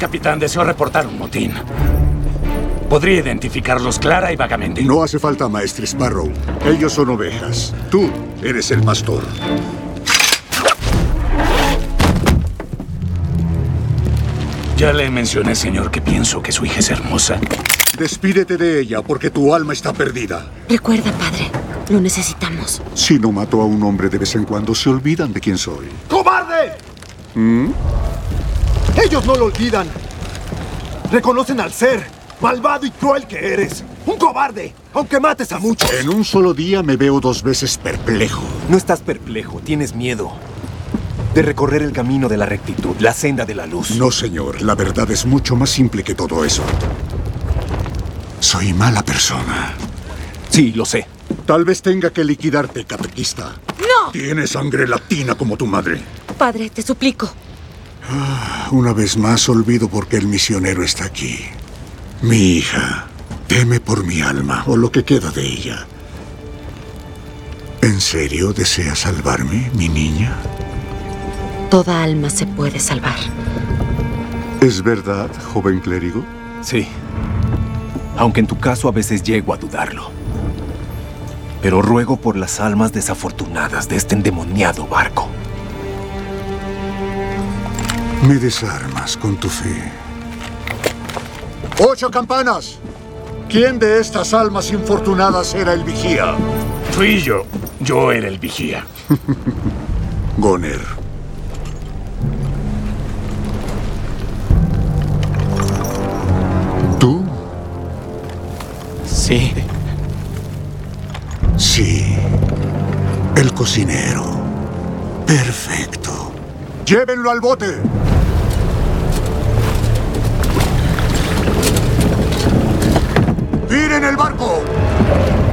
capitán. Deseo reportar un motín. Podría identificarlos clara y vagamente. No hace falta, maestre Sparrow. Ellos son ovejas. Tú eres el pastor. Ya le mencioné, señor, que pienso que su hija es hermosa. Despídete de ella, porque tu alma está perdida. Recuerda, padre, lo necesitamos. Si no mato a un hombre de vez en cuando, se olvidan de quién soy. ¡Cobarde! Ellos no lo olvidan. Reconocen al ser malvado y cruel que eres. Un cobarde, aunque mates a muchos. En un solo día me veo 2 veces perplejo. No estás perplejo, tienes miedo de recorrer el camino de la rectitud, la senda de la luz. No, señor. La verdad es mucho más simple que todo eso. Soy mala persona. Sí, lo sé. Tal vez tenga que liquidarte, catequista. ¡No! Tienes sangre latina como tu madre. Padre, te suplico. Una vez más olvido por qué el misionero está aquí. Mi hija teme por mi alma, o lo que queda de ella. ¿En serio deseas salvarme, mi niña? Toda alma se puede salvar. ¿Es verdad, joven clérigo? Sí. Aunque en tu caso a veces llego a dudarlo. Pero ruego por las almas desafortunadas de este endemoniado barco. Me desarmas con tu fe. 8 campanas. ¿Quién de estas almas infortunadas era el vigía? Fui yo. Yo era el vigía. Goner. ¿Tú? Sí. Sí. El cocinero. Perfecto. ¡Llévenlo al bote! ¡Miren el barco!